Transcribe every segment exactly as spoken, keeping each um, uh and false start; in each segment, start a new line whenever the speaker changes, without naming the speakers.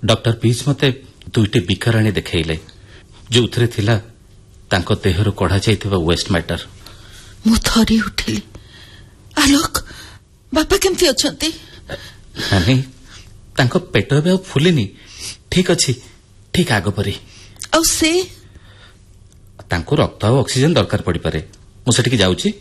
Doctor piece मते दुईटी बिकराणी देखैले जो उथरे थिला तांको देहरु कढा जाइथिबा वेस्ट मैटर।
मु थरी उठिली। आलोक बापा केमती अछंती?
नानी तांको पेट बे फुलिनी, ठीक अछि, ठीक आगो परी।
औ से
तांको रक्त और ऑक्सीजन दरकार पड़ी पारे। मु सेठी जाउची।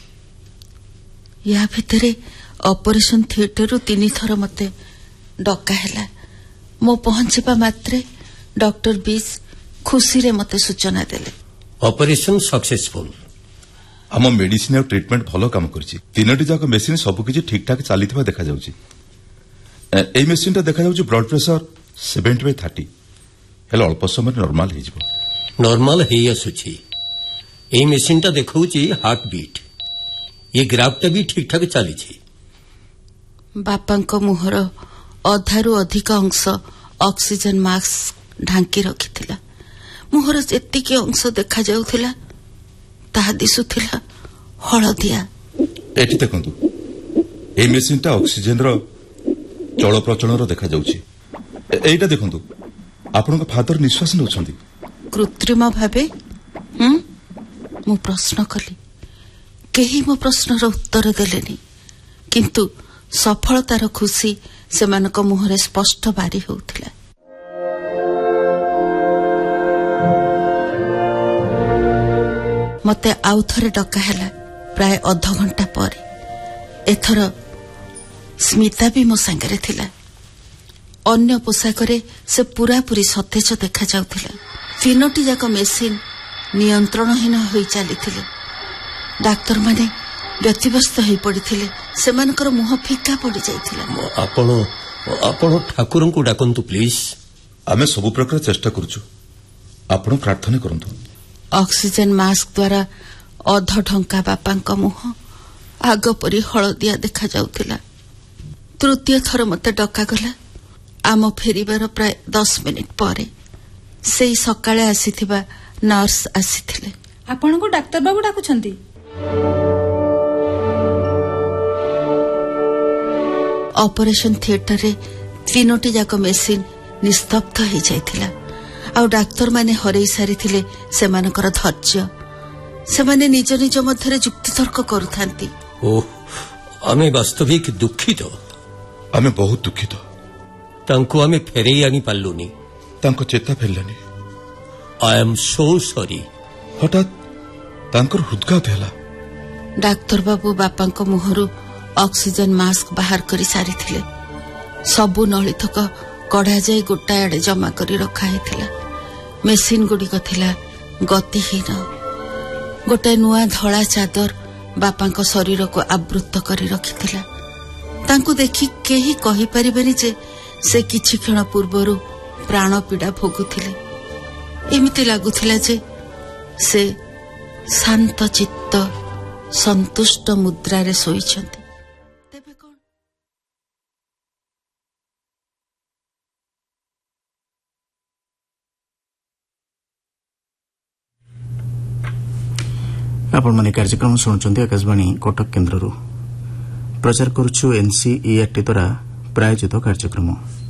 या भितरे ऑपरेशन थिएटर रु तीन थर मते डका हैला। मो पहुंचबा मात्रे डॉक्टर बीस खुशी रे मते सूचना देले
ऑपरेशन सक्सेसफुल।
आम मेडिसिन और ट्रीटमेंट भलो काम करछि। तीनोटी जाक मेसिन सब किछि ठीक ठाक चलीथिबा देखा जाउछि। ए मेसिन ता देखा जाउछि blood pressure seventy by thirty hello अल्प समय नॉर्मल हे जिवो।
नॉर्मल हे आसुछि। ए मेसिन ता देखौछि हार्ट बीट। ये ग्राफ भी ठीक ठाक चली।
बापा मुहर अधारू अधिक अंश ऑक्सीजन मास्क ढांकी रखिथिला। मुहर जेतिकी अंश देखा जाउथिला ताहा दिसुथिला हळदिया।
एठी देखंतु ए मेसिन ता ऑक्सीजन रो चळ प्रचलन रो देखा जाउछि। एटा देखंतु आपन फादर निश्वास नउछंती
कृत्रिम भाबे। हम मु प्रश्न कली। केही मो प्रश्नर उत्तर देलेनी, किंतु सफलतार खुशी सेमानक मुहरे स्पष्ट बारी होउथिला। मते आउ थरे डका हैला प्राय अध घंटा पर। एथर स्मिता भी मो संगरे थिला। अन्य पोशाकरे से पूरा पूरी सतेज देखा जाउथिला। तीनोटी जाक मेसिन नियंत्रणहीन होई चलीथिले। डाक्तर माने व्यतिव्यस्त हो पड़िथिले। सेमानकर मुह फीका पड़ी जाइथिला।
आपण आपण ठाकुरन को डाकंतु प्लीज।
आमे सब प्रकार चेष्टा करछु, आपण प्रार्थना करंतु।
ऑक्सीजन मास्क द्वारा अध ढंका बापांक मुह आग परी हळदिया देखा जाउथिला। तृतीय थर मते डका गला। आम फेरिबार प्राय दस मिनिट परे सेई सकाळे आसीथिबा नर्स आसीथिले।
आपण को डाक्टर बाबू डाकुछंती?
ऑपरेशन थिएटर रे तीनोटी जाक मेसिन निस्तब्ध हो जाइथिला। आ डाक्तर माने हरई सारिथिले सेमानकर धैर्य। सेमाने निज निज मध्यरे जुक्तितर्क करुथांती।
ओह आमे वास्तविक दुखित।
आमे बहुत दुखित।
तांको आमे फेरेई आनी पालुनी।
तांको चेता फेरलानी।
I am so sorry.
हठात तांकर हृदघात हैला।
डाक्तर बाबू बापांक मुहरु ऑक्सीजन मास्क बाहर करी सारिथिले। सबु नलितक कढ़ा जाई गोटाए आड़े जमा करी रखा हेथिला। मेसिन गुड़िक थिला गतिहीन। गोटाए नुआ धड़ा चादर बापांक शरीर को आवृत करी रखिथिला। तांको देखि केही कहि परिबेनी जे से किछि क्षण पूर्वरु प्राण पीड़ा भोगुथिले। एमिति लागुथिला जे से शांत चित्त संतुष्ट मुद्रा रे सोईछंती। तेबे कोन
आपण माने कार्यक्रम सुनुचंती आकाशवाणी कटक केन्द्ररू। प्रचार करुछु एनसीईआरटी द्वारा प्रायोजित कार्यक्रम।